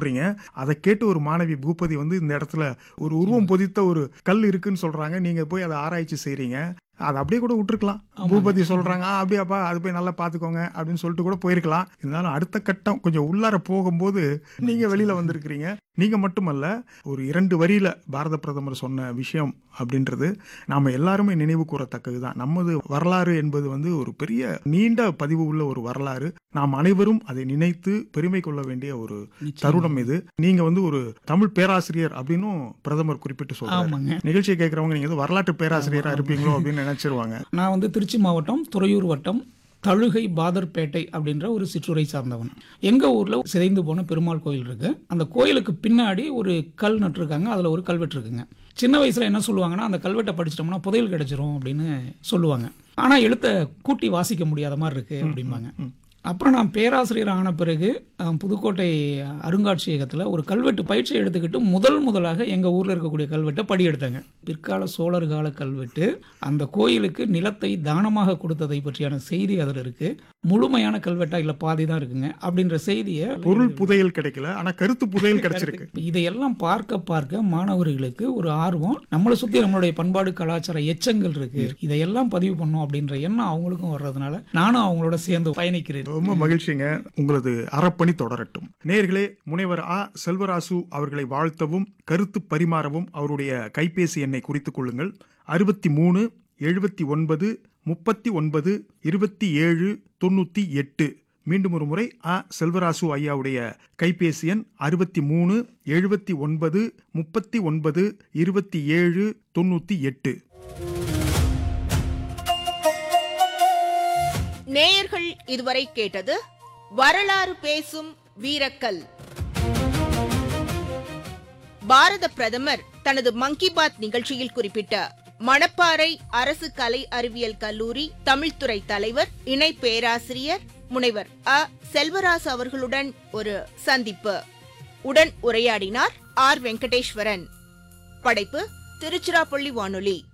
சொல்றீங்க. அதை கேட்டு ஒரு மாணவி பூபதி வந்து இந்த இடத்துல ஒரு உருவம் பொதித்த ஒரு கல் இருக்குன்னு சொல்றாங்க. நீங்க போய் அதை ஆராய்ச்சி செய்றீங்க. அதை அப்படியே கூட விட்டுருக்கலாம். பூபதி சொல்றாங்க அப்படியாப்பா அது போய் நல்லா பாத்துக்கோங்க அப்படின்னு சொல்லிட்டு கூட போயிருக்கலாம். இருந்தாலும் அடுத்த கட்டம் கொஞ்சம் உள்ளார போகும்போது நீங்க வெளியில வந்திருக்கிறீங்க. நீங்க மட்டுமல்ல, ஒரு 2 வரியில பாரத பிரதமர் சொன்ன விஷயம் அப்படின்றது நாம எல்லாருமே நினைவு கூறத்தக்கதுதான். நமது வரலாறு என்பது வந்து ஒரு பெரிய நீண்ட பதிவு உள்ள ஒரு வரலாறு. நாம் அனைவரும் அதை நினைத்து பெருமை கொள்ள வேண்டிய ஒரு தருணம் இது. நீங்க வந்து ஒரு தமிழ் பேராசிரியர் அப்படின்னும் பிரதமர் குறிப்பிட்டு சொல்றாங்க. நிகழ்ச்சியை கேட்கறவங்க நீங்க வரலாற்று பேராசிரியரா இருப்பீங்களோ அப்படின்னு நினைச்சிருவாங்க. நான் வந்து திருச்சி மாவட்டம் துறையூர் வட்டம் தழுகை பாதர்பேட்டை அப்படின்ற ஒரு சிற்றூரை சார்ந்தவன். எங்கள் ஊரில் சிதைந்து போன பெருமாள் கோயில் இருக்குது. அந்த கோயிலுக்கு பின்னாடி ஒரு கல் நட்டுருக்காங்க. அதில் ஒரு கல்வெட்டு இருக்குங்க. சின்ன வயசில் என்ன சொல்லுவாங்கன்னா, அந்த கல்வெட்டை படிச்சிட்டோம்னா புதையல் கிடைச்சிரும் அப்படின்னு சொல்லுவாங்க. ஆனால் எழுத்தை கூட்டி வாசிக்க முடியாத மாதிரி இருக்குது அப்படிம்பாங்க. அப்புறம் நான் பேராசிரியர் ஆன பிறகு புதுக்கோட்டை அருங்காட்சியகத்தில் ஒரு கல்வெட்டு பயிற்சி எடுத்துக்கிட்டு முதலாக எங்கள் ஊரில் இருக்கக்கூடிய கல்வெட்டை படி எடுத்தாங்க. பிற்கால சோழர் கால கல்வெட்டு. அந்த கோயிலுக்கு நிலத்தை தானமாக கொடுத்ததை பற்றியான செய்தி அதில் இருக்குது. முழுமையான கல்வெட்டா இல்லை பாதி தான் இருக்குங்க அப்படின்ற செய்தியை. பொருள் புதையல் கிடைக்கல, ஆனால் கருத்து புதையல் கிடைச்சிருக்கு. இதையெல்லாம் பார்க்க மாணவர்களுக்கு ஒரு ஆர்வம். நம்மளை சுற்றி நம்மளுடைய பண்பாடு கலாச்சார எச்சங்கள் இருக்கு, இதையெல்லாம் பதிவு பண்ணோம் அப்படின்ற எண்ணம் அவங்களுக்கும் வர்றதுனால நானும் அவங்களோட சேர்ந்து பயணிக்கிறேன். ரொம்ப மகிழ்ச்சிங்க. உங்களது அறப்பணி தொடரட்டும். நேயர்களே, முனைவர் ஆ. செல்வராசு அவர்களை வாழ்த்தவும் கருத்து பரிமாறவும் அவருடைய கைபேசி எண்ணை குறித்துக் கொள்ளுங்கள். 63 79 39 27 98. மீண்டும் ஒரு முறை ஆ. செல்வராசு ஐயாவுடைய கைபேசி எண் 63 79 39 27 98. நேயர்கள் இதுவரை கேட்டது வரலாறு பேசும் வீரக்கல். பாரத பிரதமர் தனது மன் கி பாத் நிகழ்ச்சியில் குறிப்பிட்ட மணப்பாறை அரசு கலை அறிவியல் கல்லூரி தமிழ்துறை தலைவர் இணை பேராசிரியர் முனைவர் அ. செல்வராசு அவர்களுடன் ஒரு சந்திப்பு. உடன் உரையாடினார் ஆர். வெங்கடேஸ்வரன். படைப்பு திருச்சிராப்பள்ளி வானொலி.